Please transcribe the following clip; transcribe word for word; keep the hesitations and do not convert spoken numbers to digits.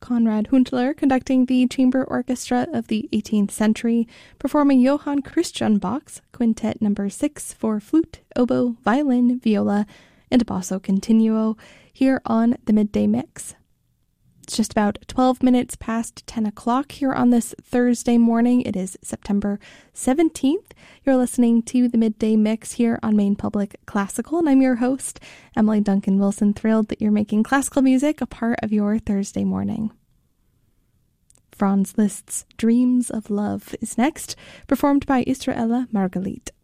Konrad Huntler conducting the chamber orchestra of the eighteenth century, performing Johann Christian Bach's Quintet number six for flute, oboe, violin, viola, and basso continuo here on the Midday Mix. It's just about twelve minutes past ten o'clock here on this Thursday morning. It is September seventeenth. You're listening to the Midday Mix here on Maine Public Classical, and I'm your host, Emily Duncan Wilson, thrilled that you're making classical music a part of your Thursday morning. Franz Liszt's Dreams of Love is next, performed by Israela Margalit.